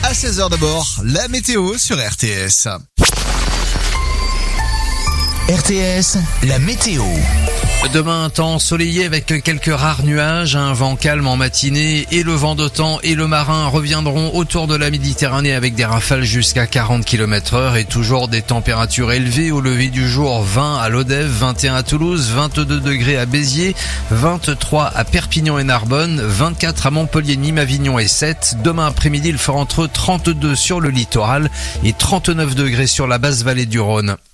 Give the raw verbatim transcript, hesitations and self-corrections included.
À seize heures d'abord, la météo sur R T S. R T S, la météo. Demain, un temps ensoleillé avec quelques rares nuages, un vent calme en matinée et le vent d'OTAN et le marin reviendront autour de la Méditerranée avec des rafales jusqu'à quarante kilomètres heure et toujours des températures élevées au lever du jour, vingt à Lodève, vingt et un à Toulouse, vingt-deux degrés à Béziers, vingt-trois à Perpignan et Narbonne, vingt-quatre à Montpellier, Nîmes, Avignon et Sète. Demain après-midi, il fera entre trente-deux sur le littoral et trente-neuf degrés sur la basse vallée du Rhône.